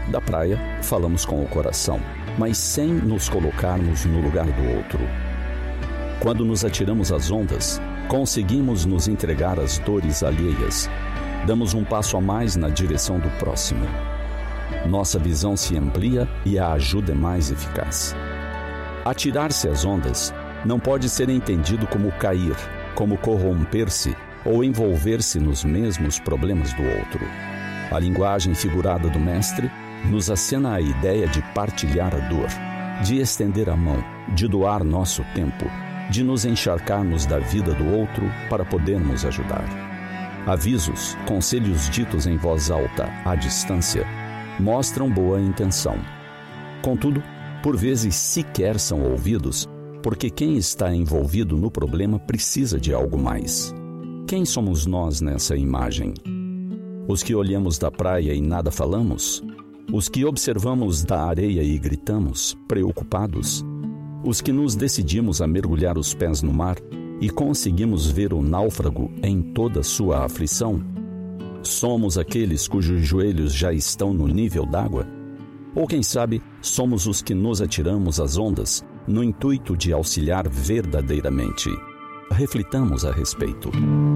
Da praia, falamos com o coração, mas sem nos colocarmos no lugar do outro. Quando nos atiramos às ondas, conseguimos nos entregar às dores alheias. Damos um passo a mais na direção do próximo. Nossa visão se amplia e a ajuda é mais eficaz. Atirar-se às ondas não pode ser entendido como cair, como corromper-se ou envolver-se nos mesmos problemas do outro. A linguagem figurada do mestre nos acena a ideia de partilhar a dor, de estender a mão, de doar nosso tempo, de nos encharcarmos da vida do outro para podermos ajudar. Avisos, conselhos ditos em voz alta, à distância, mostram boa intenção. Contudo, por vezes sequer são ouvidos, porque quem está envolvido no problema precisa de algo mais. Quem somos nós nessa imagem? Os que olhamos da praia e nada falamos? Os que observamos da areia e gritamos, preocupados? Os que nos decidimos a mergulhar os pés no mar e conseguimos ver o náufrago em toda sua aflição? Somos aqueles cujos joelhos já estão no nível d'água? Ou quem sabe, somos os que nos atiramos às ondas no intuito de auxiliar verdadeiramente? Reflitamos a respeito.